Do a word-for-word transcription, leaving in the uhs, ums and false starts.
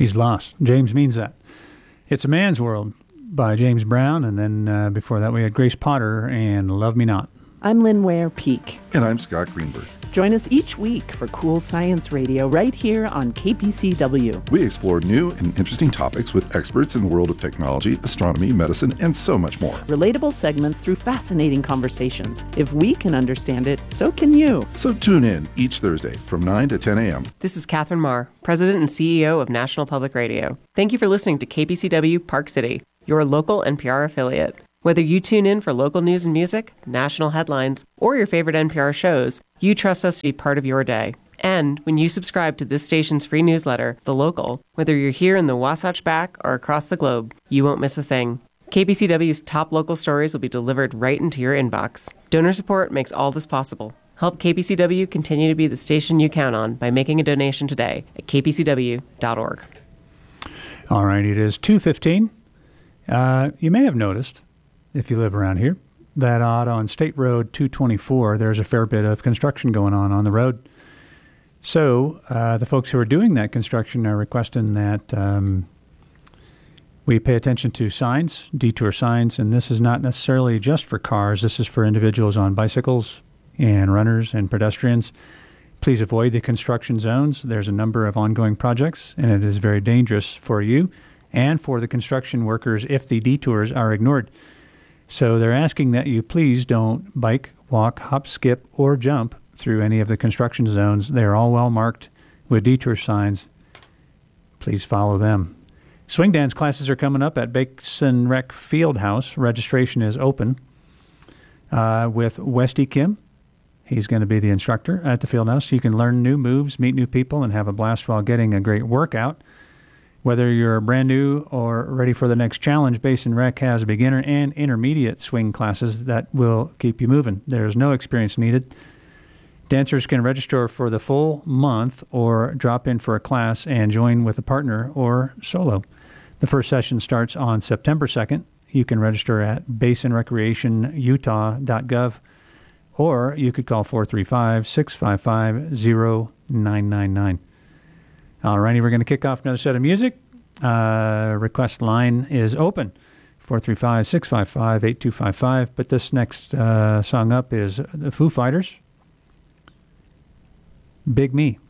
He's lost. James means that. It's a Man's World by James Brown, and then uh, before that we had Grace Potter and Love Me Not. I'm Lynn Ware Peak. And I'm Scott Greenberg. Join us each week for Cool Science Radio right here on K P C W. We explore new and interesting topics with experts in the world of technology, astronomy, medicine, and so much more. Relatable segments through fascinating conversations. If we can understand it, so can you. So tune in each Thursday from nine to ten a.m. This is Catherine Marr, President and C E O of National Public Radio. Thank you for listening to K P C W Park City, your local N P R affiliate. Whether you tune in for local news and music, national headlines, or your favorite N P R shows, you trust us to be part of your day. And when you subscribe to this station's free newsletter, The Local, whether you're here in the Wasatch Back or across the globe, you won't miss a thing. K P C W's top local stories will be delivered right into your inbox. Donor support makes all this possible. Help K P C W continue to be the station you count on by making a donation today at k p c w dot org. All right, it is two fifteen. Uh, you may have noticed, if you live around here, that out on State Road two twenty-four, there's a fair bit of construction going on on the road. So uh, the folks who are doing that construction are requesting that um, we pay attention to signs, detour signs, and this is not necessarily just for cars. This is for individuals on bicycles and runners and pedestrians. Please avoid the construction zones. There's a number of ongoing projects, and it is very dangerous for you and for the construction workers if the detours are ignored. So they're asking that you please don't bike, walk, hop, skip, or jump through any of the construction zones. They're all well marked with detour signs. Please follow them. Swing dance classes are coming up at Basin Rec Fieldhouse. Registration is open uh, with Westy Kim. He's going to be the instructor at the Fieldhouse. You can learn new moves, meet new people, and have a blast while getting a great workout. Whether you're brand new or ready for the next challenge, Basin Rec has beginner and intermediate swing classes that will keep you moving. There's no experience needed. Dancers can register for the full month or drop in for a class and join with a partner or solo. The first session starts on September second. You can register at basin recreation utah dot gov, or you could call four three five, six five five, zero nine nine nine. All righty, we're going to kick off another set of music. Uh, request line is open, four three five, six five five, eight two five five. But this next uh, song up is the Foo Fighters, Big Me.